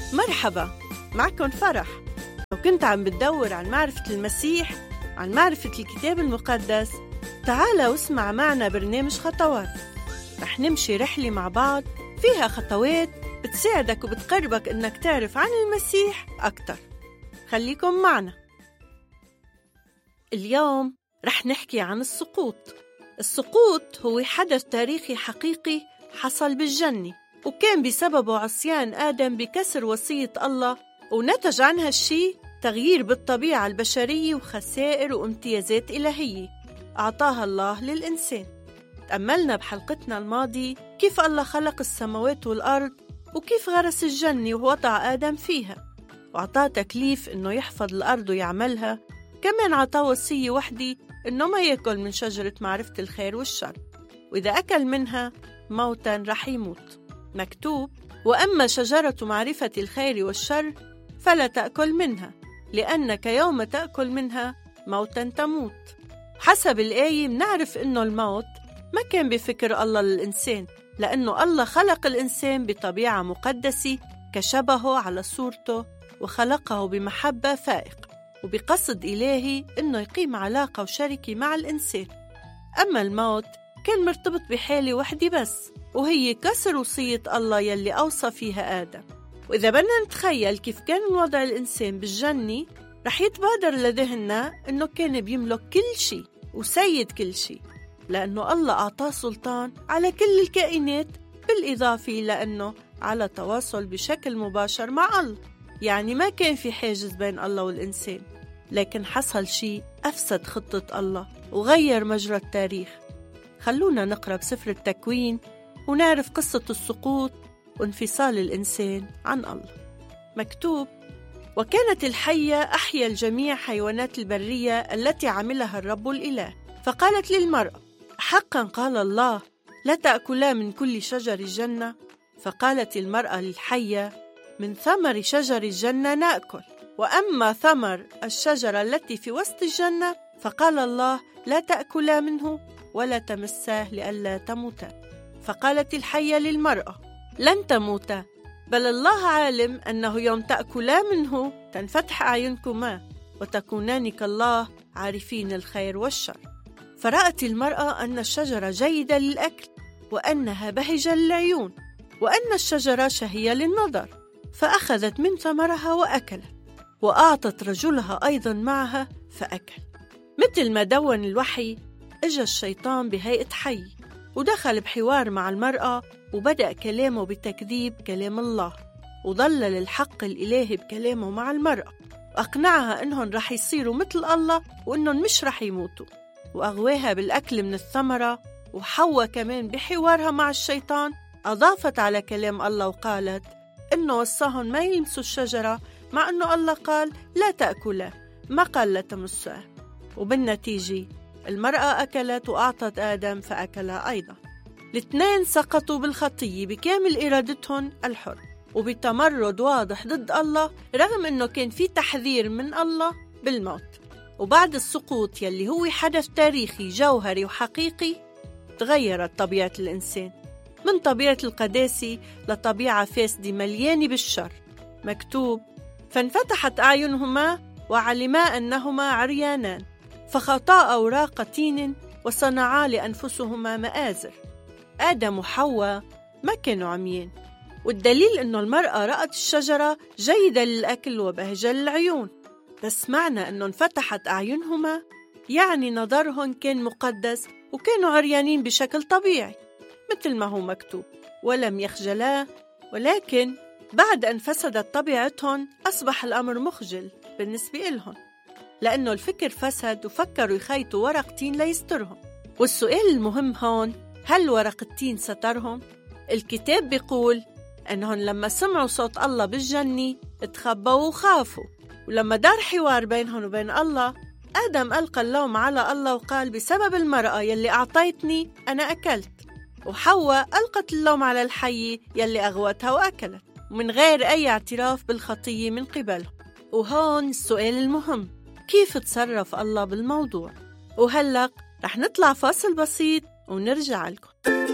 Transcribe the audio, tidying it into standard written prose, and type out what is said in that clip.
مرحبا، معكم فرح. لو كنت عم بتدور عن معرفة المسيح، عن معرفة الكتاب المقدس، تعال واسمع معنا برنامج خطوات. رح نمشي رحلة مع بعض فيها خطوات بتساعدك وبتقربك إنك تعرف عن المسيح أكتر. خليكم معنا. اليوم رح نحكي عن السقوط. السقوط هو حدث تاريخي حقيقي حصل بالجنة، وكان بسببه عصيان آدم بكسر وصية الله، ونتج عنها الشيء تغيير بالطبيعة البشرية وخسائر وامتيازات إلهية أعطاها الله للإنسان. تأملنا بحلقتنا الماضية كيف الله خلق السماوات والأرض، وكيف غرس الجنة ووضع آدم فيها، وأعطاه تكليف إنه يحفظ الأرض ويعملها. كمان عطاه وصية وحدة إنه ما يأكل من شجرة معرفة الخير والشر، وإذا أكل منها موتا رح يموت. مكتوب: وأما شجرة معرفة الخير والشر فلا تأكل منها، لأنك يوم تأكل منها موتا تموت. حسب الآية منعرف إنه الموت ما كان بفكر الله للإنسان، لأنه الله خلق الإنسان بطبيعة مقدسة كشبهه على صورته، وخلقه بمحبة فائقة وبقصد إلهي إنه يقيم علاقة وشركة مع الإنسان. أما الموت كان مرتبط بحالة وحدة بس، وهي كسر وصية الله يلي أوصى فيها آدم. وإذا بدنا نتخيل كيف كان وضع الإنسان بالجنة، رح يتبادر لذهننا إنه كان بيملك كل شيء وسيد كل شيء، لأنه الله أعطاه سلطان على كل الكائنات، بالإضافة لأنه على تواصل بشكل مباشر مع الله. يعني ما كان في حاجز بين الله والإنسان. لكن حصل شيء أفسد خطة الله وغير مجرى التاريخ. خلونا نقرأ بسفر التكوين ونعرف قصة السقوط وانفصال الإنسان عن الله. مكتوب: وكانت الحية أحيا الجميع حيوانات البرية التي عملها الرب الإله، فقالت للمرأة: حقا قال الله لا تأكلا من كل شجر الجنة؟ فقالت المرأة للحية: من ثمر شجر الجنة نأكل، وأما ثمر الشجرة التي في وسط الجنة فقال الله لا تأكلا منه ولا تمساه لئلا تموتا. فقالت الحية للمرأة: لن تموتا، بل الله عالم أنه يوم تأكلا منه تنفتح أعينكما وتكونان كالله عارفين الخير والشر. فرأت المرأة أن الشجرة جيدة للأكل، وأنها بهجة للعيون، وأن الشجرة شهية للنظر، فأخذت من ثمرها وأكلت، وأعطت رجلها أيضا معها فأكل. مثل ما دون الوحي، اجى الشيطان بهيئة حي ودخل بحوار مع المرأة، وبدأ كلامه بتكذيب كلام الله، وضلل الحق الإلهي بكلامه مع المرأة، وأقنعها إنهم رح يصيروا مثل الله وإنهم مش رح يموتوا، وأغواها بالأكل من الثمرة. وحواء كمان بحوارها مع الشيطان أضافت على كلام الله وقالت إنه وصاهم ما يلمسوا الشجرة، مع إنه الله قال لا تأكله، ما قال لا تمسه. وبالنتيجة المرأة أكلت وأعطت آدم فأكلها أيضا. الاثنين سقطوا بالخطية بكامل إرادتهم الحر، وبتمرد واضح ضد الله، رغم أنه كان في تحذير من الله بالموت. وبعد السقوط يلي هو حدث تاريخي جوهري وحقيقي، تغيرت طبيعة الإنسان من طبيعة القداسة لطبيعة فاسدة مليانة بالشر. مكتوب: فانفتحت أعينهما وعلما أنهما عريانان، فخطا أوراق تين وصنعا لأنفسهما مآزر. آدم وحواء ما كانوا عميان، والدليل أنه المرأة رأت الشجرة جيدة للأكل وبهجة للعيون، بس معنى أنه انفتحت أعينهما يعني نظرهم كان مقدس، وكانوا عريانين بشكل طبيعي مثل ما هو مكتوب: ولم يخجلا. ولكن بعد أن فسدت طبيعتهم أصبح الأمر مخجل بالنسبة لهم، لأنه الفكر فسد وفكروا يخيطوا ورق تين ليسترهم. والسؤال المهم هون: هل ورق التين سترهم؟ الكتاب بيقول أنهم لما سمعوا صوت الله بالجنة اتخبوا وخافوا، ولما دار حوار بينهم وبين الله، آدم ألقى اللوم على الله وقال: بسبب المرأة يلي أعطيتني أنا أكلت. وحواء ألقت اللوم على الحية يلي أغوتها وأكلت، من غير أي اعتراف بالخطية من قبلهم. وهون السؤال المهم: كيف تصرف الله بالموضوع؟ وهلأ رح نطلع فاصل بسيط ونرجع لكم.